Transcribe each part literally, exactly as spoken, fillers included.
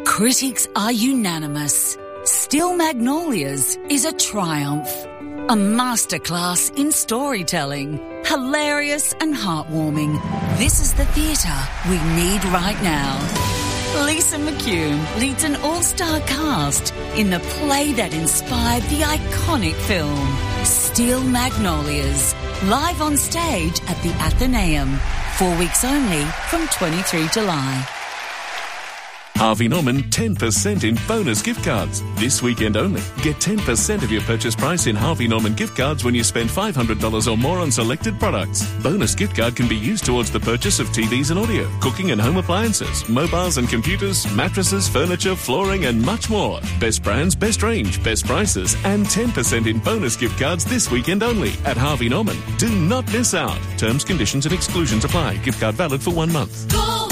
Critics are unanimous. Steel Magnolias is a triumph. A masterclass in storytelling. Hilarious and heartwarming. This is the theatre we need right now. Lisa McCune leads an all-star cast in the play that inspired the iconic film, Steel Magnolias, live on stage at the Athenaeum. Four weeks only from twenty-third of July. Harvey Norman ten percent in bonus gift cards. This weekend only. Get ten percent of your purchase price in Harvey Norman gift cards when you spend five hundred dollars or more on selected products. Bonus gift card can be used towards the purchase of T Vs and audio, cooking and home appliances, mobiles and computers, mattresses, furniture, flooring and much more. Best brands, best range, best prices and ten percent in bonus gift cards this weekend only at Harvey Norman. Do not miss out. Terms, conditions and exclusions apply. Gift card valid for one month. Go!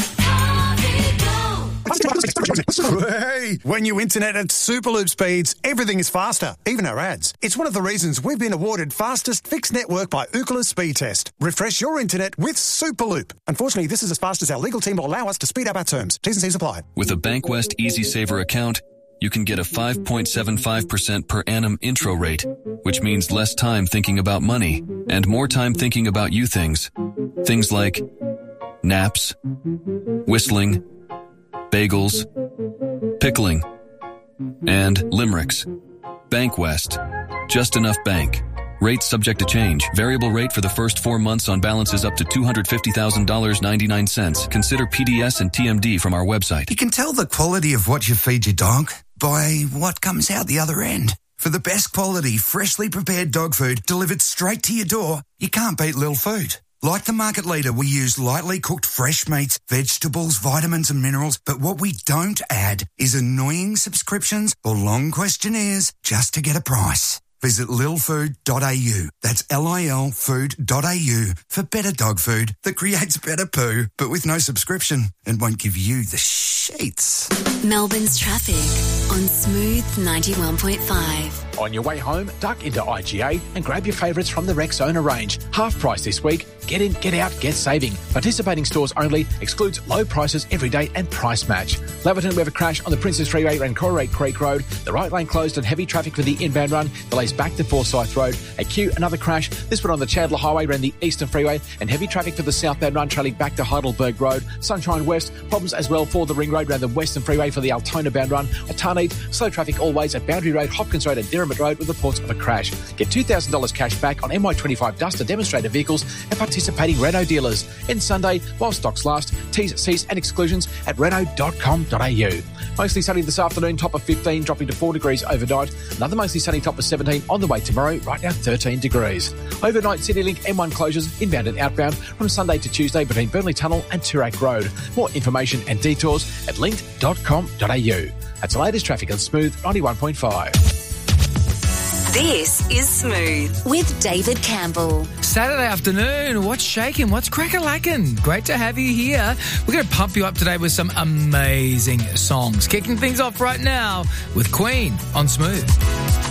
Hey, when you internet at Superloop speeds, everything is faster, even our ads. It's one of the reasons we've been awarded fastest fixed network by Ookla Speed Test. Refresh your internet with Superloop. Unfortunately, this is as fast as our legal team will allow us to speed up our terms. T's and C's apply. With a Bankwest Easy Saver account, you can get a five point seven five percent per annum intro rate, which means less time thinking about money and more time thinking about you things. Things like naps, whistling, bagels, pickling, and limericks. Bankwest. Just enough bank. Rates subject to change. Variable rate for the first four months on balances up to two hundred fifty thousand dollars and ninety-nine cents. Consider P D S and T M D from our website. You can tell the quality of what you feed your dog by what comes out the other end. For the best quality, freshly prepared dog food delivered straight to your door, you can't beat Lil Food. Like the market leader, we use lightly cooked fresh meats, vegetables, vitamins and minerals, but what we don't add is annoying subscriptions or long questionnaires just to get a price. Visit lil food dot a u. That's L I L food dot a u for better dog food that creates better poo, but with no subscription and won't give you the sheets. Melbourne's traffic on Smooth ninety-one point five. On your way home, duck into I G A and grab your favourites from the Rexona range. Half price this week. Get in, get out, get saving. Participating stores only. Excludes low prices every day and price match. Laverton, we have a crash on the Princess Freeway and Corey Creek Road. The right lane closed and heavy traffic for the inbound run. Delays back to Forsyth Road. At Kew, another crash. This one on the Chandler Highway around the Eastern Freeway and heavy traffic for the southbound run trailing back to Heidelberg Road. Sunshine West. Problems as well for the Ring Road around the Western Freeway for the Altona bound run. At Tarneed, slow traffic always at Boundary Road, Hopkins Road and Derrimut Road with reports of a crash. Get two thousand dollars cash back on M Y twenty-five Duster demonstrator vehicles and participating Renault dealers. End Sunday while stocks last. T's, C's and exclusions at renault dot com dot a u. Mostly sunny this afternoon, top of fifteen, dropping to four degrees overnight. Another mostly sunny top of seventeen on the way tomorrow, right now thirteen degrees. Overnight CityLink M one closures inbound and outbound from Sunday to Tuesday between Burnley Tunnel and Toorak Road. More information and detours at link dot com dot a u. That's the latest traffic on Smooth ninety-one point five. This is Smooth with David Campbell. Saturday afternoon, what's shaking? What's crack-a-lacking? Great to have you here. We're going to pump you up today with some amazing songs. Kicking things off right now with Queen on Smooth.